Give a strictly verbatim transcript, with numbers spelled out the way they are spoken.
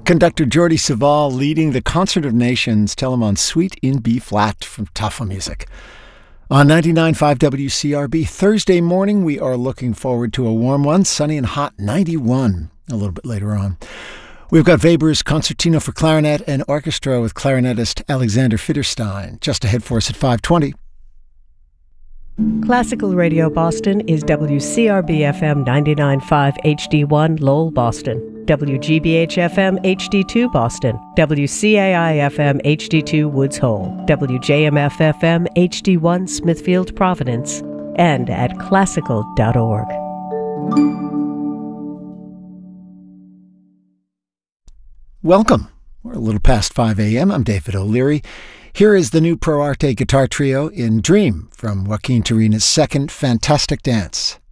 Conductor Jordi Savall leading the Concert of Nations Telemann Suite in B-flat from Tafa Music. On ninety-nine point five W C R B, Thursday morning, we are looking forward to a warm one, sunny and hot, ninety-one, a little bit later on. We've got Weber's Concertino for Clarinet and Orchestra with clarinetist Alexander Fitterstein. Just ahead for us at five twenty. Classical Radio Boston is W C R B F M ninety-nine point five H D one Lowell, Boston, W G B H F M H D two Boston, W C A I F M H D two Woods Hole, W J M F F M H D one Smithfield, Providence, and at classical dot org. Welcome. We're a little past five a.m. I'm David O'Leary. Here is the new Pro Arte guitar trio in Dream from Joaquin Turina's second Fantastic Dance.